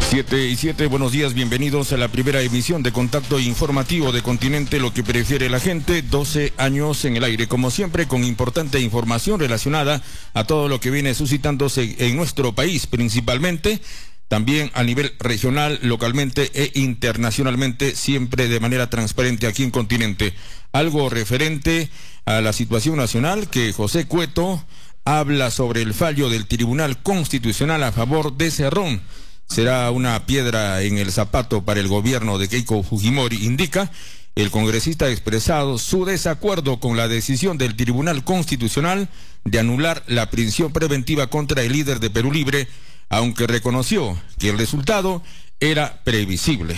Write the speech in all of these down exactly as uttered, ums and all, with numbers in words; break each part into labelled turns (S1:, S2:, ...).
S1: Siete y siete, buenos días, bienvenidos a la primera emisión de Contacto Informativo de Continente, lo que prefiere la gente. Doce años en el aire, como siempre, con importante información relacionada a todo lo que viene suscitándose en nuestro país, principalmente, también a nivel regional, localmente e internacionalmente, siempre de manera transparente aquí en Continente. Algo referente a la situación nacional, que José Cueto habla sobre el fallo del Tribunal Constitucional a favor de Cerrón. Será una piedra en el zapato para el gobierno de Keiko Fujimori, indica. El congresista ha expresado su desacuerdo con la decisión del Tribunal Constitucional de anular la prisión preventiva contra el líder de Perú Libre, aunque reconoció que el resultado era previsible.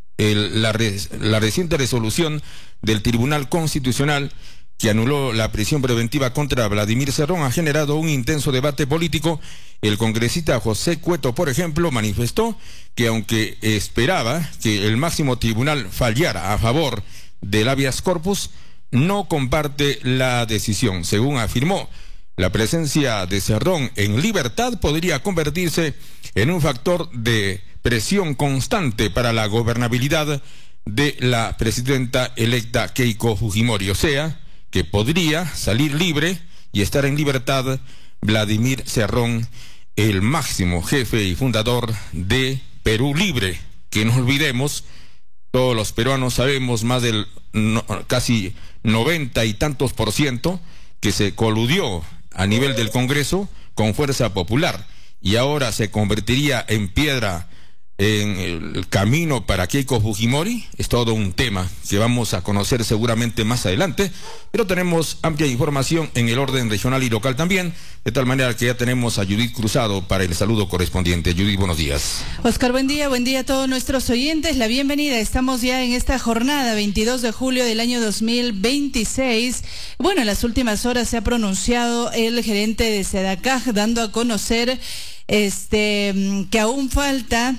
S1: El, la, res, la reciente resolución del Tribunal Constitucional que anuló la prisión preventiva contra Vladimir Cerrón ha generado un intenso debate político. El congresista José Cueto, por ejemplo, manifestó que aunque esperaba que el máximo tribunal fallara a favor del habeas corpus, no comparte la decisión. Según afirmó, la presencia de Cerrón en libertad podría convertirse en un factor de presión constante para la gobernabilidad de la presidenta electa Keiko Fujimori, o sea, que podría salir libre y estar en libertad Vladimir Cerrón, el máximo jefe y fundador de Perú Libre, que no olvidemos, todos los peruanos sabemos, más del no, casi noventa y tantos por ciento, que se coludió a nivel del Congreso con Fuerza Popular, y ahora se convertiría en piedra en el camino para Keiko Fujimori. Es todo un tema que vamos a conocer seguramente más adelante, pero tenemos amplia información en el orden regional y local también, de tal manera que ya tenemos a Judith Cruzado para el saludo correspondiente. Judith, buenos días.
S2: Oscar, buen día, buen día a todos nuestros oyentes, la bienvenida. Estamos ya en esta jornada, veintidós de julio del año dos mil veintiséis. Bueno, en las últimas horas se ha pronunciado el gerente de SEDACAG, dando a conocer Este, que aún falta